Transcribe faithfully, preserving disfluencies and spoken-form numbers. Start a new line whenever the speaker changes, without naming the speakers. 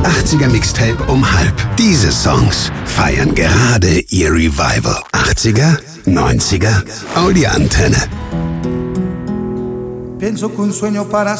achtziger Mixtape um halb. Diese Songs feiern gerade ihr Revival. achtziger, neunziger, Audi Antenne.
Pienso que un sueño para